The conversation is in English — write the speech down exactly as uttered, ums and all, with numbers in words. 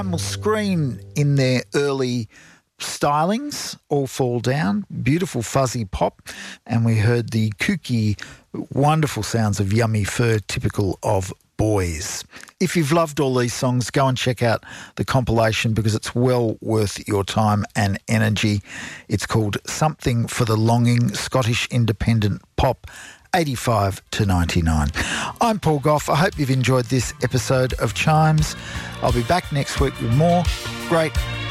Primal Screen in their early stylings, All Fall Down, beautiful fuzzy pop, and we heard the kooky, wonderful sounds of Yummy Fur, typical of Boys. If you've loved all these songs, go and check out the compilation because it's well worth your time and energy. It's called Something for the Longing, Scottish Independent Pop, eighty-five to ninety-nine. I'm Paul Gough. I hope you've enjoyed this episode of Chimes. I'll be back next week with more great